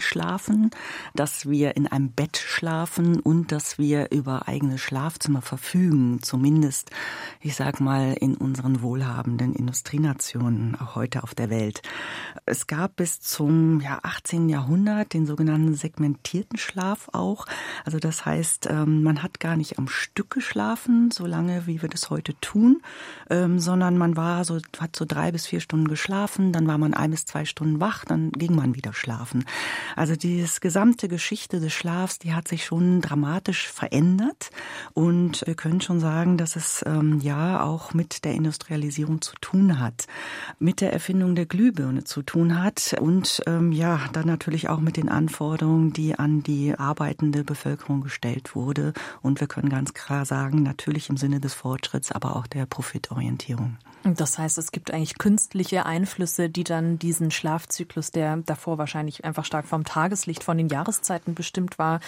schlafen, dass wir in einem Bett schlafen und dass wir über eigene Schlafzimmer verfügen, zumindest, ich sag mal, in unseren wohlhabenden Industrienationen, auch heute auf der Welt. Es gab bis zum 18. Jahrhundert den sogenannten segmentierten Schlaf auch. Also das heißt, man hat gar nicht am Stück geschlafen, so lange wie wir das heute tun, sondern man hat so 3 bis 4 Stunden geschlafen, dann war man 1 bis 2 Stunden wach, dann ging man wieder schlafen. Also die gesamte Geschichte des Schlafs, die hat sich schon dramatisch verändert und wir können schon sagen, dass es auch mit der Industrialisierung zu tun hat, mit der Erfindung der Glühbirne zu tun hat und dann natürlich auch mit den Anforderungen, die an die arbeitende Bevölkerung gestellt wurde. Und wir können ganz klar sagen, natürlich im Sinne des Fortschritts, aber auch der Profitorientierung. Das heißt, es gibt eigentlich künstliche Einflüsse, die dann diesen Schlafzyklus, der davor wahrscheinlich einfach stark vom Tageslicht, von den Jahreszeiten bestimmt war,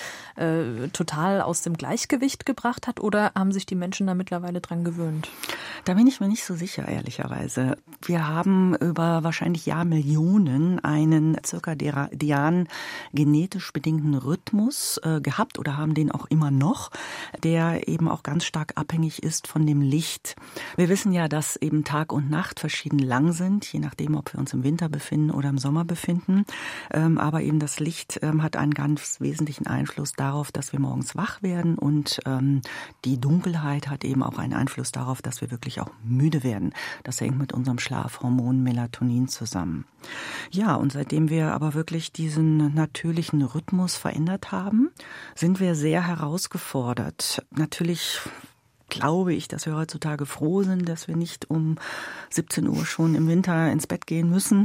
total aus dem Gleichgewicht gebracht hat? Oder haben sich die Menschen da mittlerweile dran gewöhnt? Da bin ich mir nicht so sicher, ehrlicherweise. Wir haben über wahrscheinlich Jahrmillionen einen zirkadianen genetisch bedingten Rhythmus gehabt oder haben den auch immer noch, der eben auch ganz stark abhängig ist von dem Licht. Wir wissen ja, dass eben Tag und Nacht verschieden lang sind, je nachdem, ob wir uns im Winter befinden oder im Sommer befinden. Aber eben das Licht hat einen ganz wesentlichen Einfluss darauf, dass wir morgens wach werden und die Dunkelheit hat eben auch einen Einfluss darauf, dass wir wirklich auch müde werden. Das hängt mit unserem Schlafhormon Melatonin zusammen. Ja, und seitdem wir aber wirklich diesen natürlichen Rhythmus verändert haben, sind wir sehr herausgefordert. Natürlich glaube ich, dass wir heutzutage froh sind, dass wir nicht um 17 Uhr schon im Winter ins Bett gehen müssen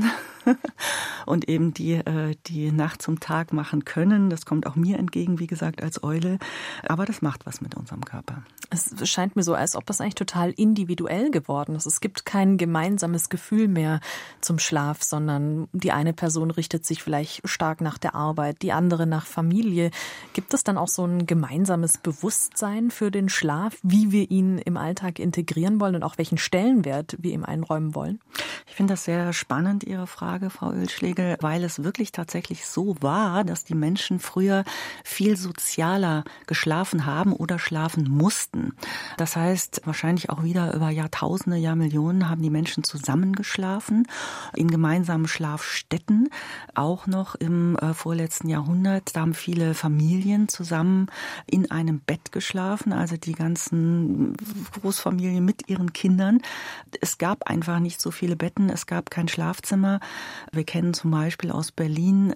und eben die Nacht zum Tag machen können. Das kommt auch mir entgegen, wie gesagt, als Eule. Aber das macht was mit unserem Körper. Es scheint mir so, als ob das eigentlich total individuell geworden ist. Es gibt kein gemeinsames Gefühl mehr zum Schlaf, sondern die eine Person richtet sich vielleicht stark nach der Arbeit, die andere nach Familie. Gibt es dann auch so ein gemeinsames Bewusstsein für den Schlaf, wie wir ihn im Alltag integrieren wollen und auch welchen Stellenwert wir ihm einräumen wollen? Ich finde das sehr spannend, Ihre Frage, Frau Oelschlegel, weil es wirklich tatsächlich so war, dass die Menschen früher viel sozialer geschlafen haben oder schlafen mussten. Das heißt, wahrscheinlich auch wieder über Jahrtausende, Jahrmillionen haben die Menschen zusammengeschlafen in gemeinsamen Schlafstätten. Auch noch im vorletzten Jahrhundert, da haben viele Familien zusammen in einem Bett geschlafen, also die ganzen Großfamilien mit ihren Kindern. Es gab einfach nicht so viele Betten, es gab kein Schlafzimmer. Wir kennen zum Beispiel aus Berlin,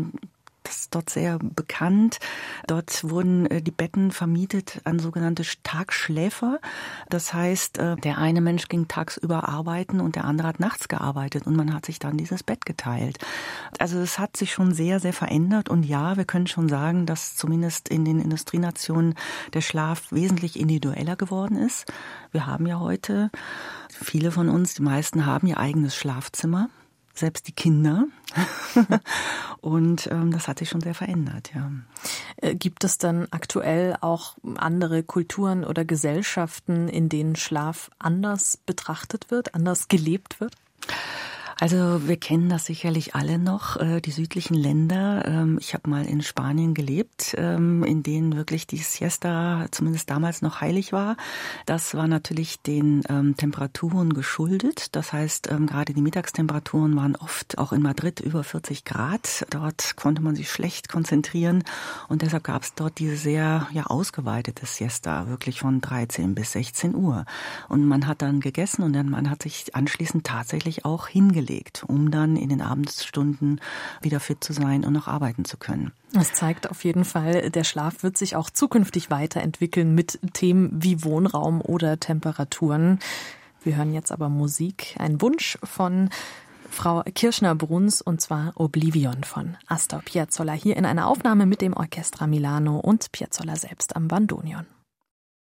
das ist dort sehr bekannt. Dort wurden die Betten vermietet an sogenannte Tagschläfer. Das heißt, der eine Mensch ging tagsüber arbeiten und der andere hat nachts gearbeitet und man hat sich dann dieses Bett geteilt. Also es hat sich schon sehr, sehr verändert und ja, wir können schon sagen, dass zumindest in den Industrienationen der Schlaf wesentlich individueller geworden ist. Wir haben ja heute, viele von uns, die meisten haben ihr eigenes Schlafzimmer. Selbst die Kinder. Und das hat sich schon sehr verändert, ja. Gibt es dann aktuell auch andere Kulturen oder Gesellschaften, in denen Schlaf anders betrachtet wird, anders gelebt wird? Also wir kennen das sicherlich alle noch, die südlichen Länder. Ich habe mal in Spanien gelebt, in denen wirklich die Siesta zumindest damals noch heilig war. Das war natürlich den Temperaturen geschuldet. Das heißt, gerade die Mittagstemperaturen waren oft auch in Madrid über 40 Grad. Dort konnte man sich schlecht konzentrieren und deshalb gab es dort diese sehr ausgeweitete Siesta, wirklich von 13 bis 16 Uhr. Und man hat dann gegessen und dann man hat sich anschließend tatsächlich auch hingelegt, um dann in den Abendstunden wieder fit zu sein und noch arbeiten zu können. Das zeigt auf jeden Fall, der Schlaf wird sich auch zukünftig weiterentwickeln mit Themen wie Wohnraum oder Temperaturen. Wir hören jetzt aber Musik, ein Wunsch von Frau Kirschner-Bruns, und zwar Oblivion von Astor Piazzolla, hier in einer Aufnahme mit dem Orchestra Milano und Piazzolla selbst am Bandoneon.